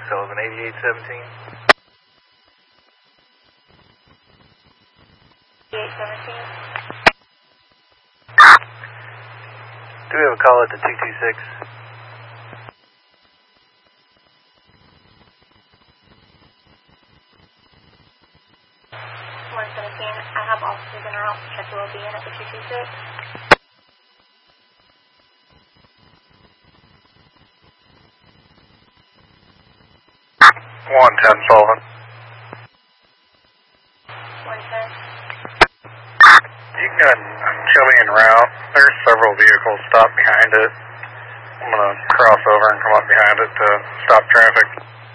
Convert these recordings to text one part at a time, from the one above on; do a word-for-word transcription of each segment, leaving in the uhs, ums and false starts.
Sullivan eighty-eight seventeen. eighty-eight seventeen. Do we have a call at the two two six? one seventeen, I have officers en route. Check the well-being at the two two six. one ten Sullivan. one ten. You can go ahead and show me en route. There's several vehicles stopped behind it. I'm going to cross over and come up behind it to stop traffic.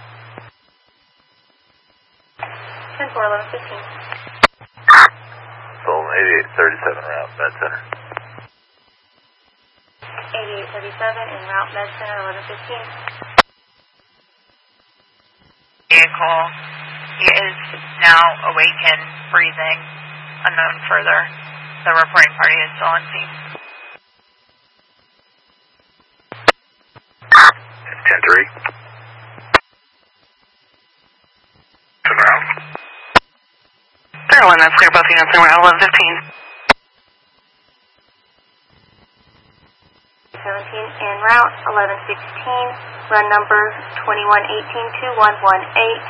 ten four eleven fifteen. Sullivan eighty-eight thirty-seven route, Med Center. eighty-eight thirty-seven en route, Med Center eleven fifteen. Vehicle. He is now awake and breathing. Unknown further. The reporting party is still on scene. ten three. Turn around. Zero one, that's clear. Both units in route eleven fifteen. seventeen en route, eleven sixteen. Run number twenty-one eighteen two one one eight.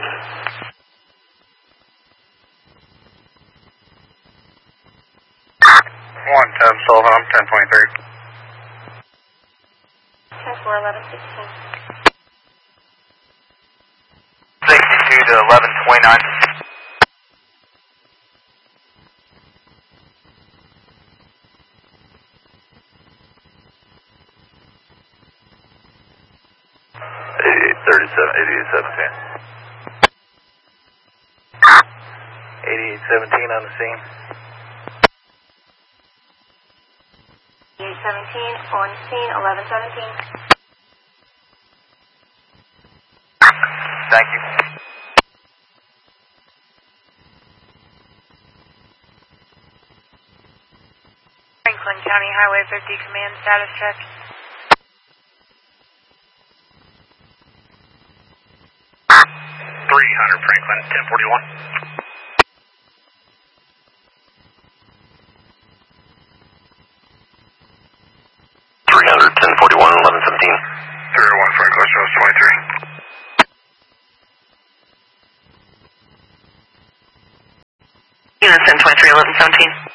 one ten Sullivan, I'm ten twenty-three. ten four eleven sixteen. sixty-two to eleven twenty-nine. eighty-eight thirty-seven, eighty-eight seventeen. eighty-eight seventeen on the scene. eighty-eight seventeen on scene, eleven seventeen. Thank you. Franklin County Highway fifty Command status check. three hundred Franklin, ten forty-one. three hundred, ten forty-one, eleven seventeen. zero one Franklin, shows twenty-three. Units ten twenty-three, eleven seventeen.